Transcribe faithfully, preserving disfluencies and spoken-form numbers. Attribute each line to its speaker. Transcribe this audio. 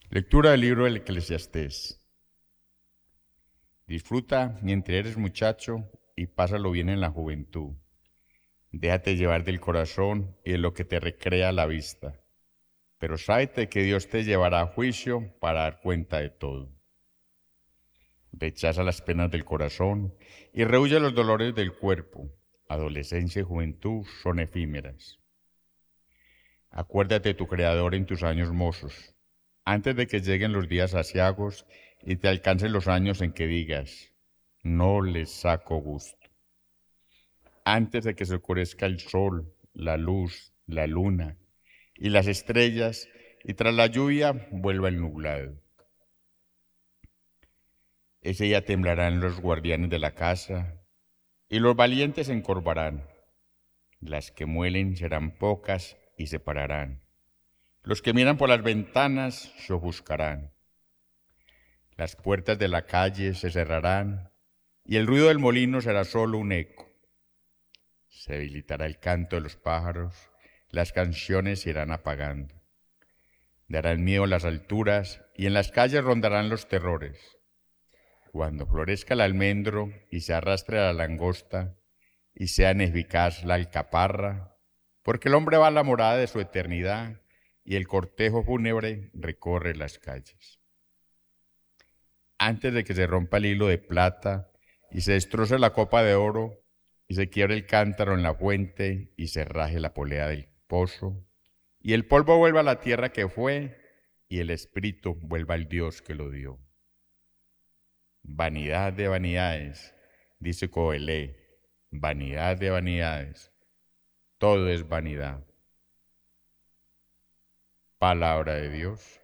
Speaker 1: Lectura del libro del Eclesiastés. Disfruta mientras eres muchacho y pásalo bien en la juventud. Déjate llevar del corazón y de lo que te recrea la vista. Pero sábete que Dios te llevará a juicio para dar cuenta de todo. Rechaza las penas del corazón y rehúye los dolores del cuerpo. Adolescencia y juventud son efímeras. Acuérdate de tu Creador en tus años mozos, antes de que lleguen los días aciagos y te alcancen los años en que digas, no les saco gusto. Antes de que se oscurezca el sol, la luz, la luna y las estrellas, y tras la lluvia vuelva el nublado. Ese día temblarán los guardianes de la casa, y los valientes se encorvarán. Las que muelen serán pocas y se pararán. Los que miran por las ventanas se ofuscarán. Las puertas de la calle se cerrarán, y el ruido del molino será solo un eco. Se debilitará el canto de los pájaros, las canciones se irán apagando. Darán miedo las alturas, y en las calles rondarán los terrores. Cuando florezca el almendro y se arrastre la langosta, y sea ineficaz la alcaparra, porque el hombre va a la morada de su eternidad, y el cortejo fúnebre recorre las calles. Antes de que se rompa el hilo de plata, y se destroce la copa de oro, y se quiebre el cántaro en la fuente, y se raje la polea del pozo, y el polvo vuelva a la tierra que fue, y el espíritu vuelva al Dios que lo dio. Vanidad de vanidades, dice Coelé, vanidad de vanidades, todo es vanidad. Palabra de Dios.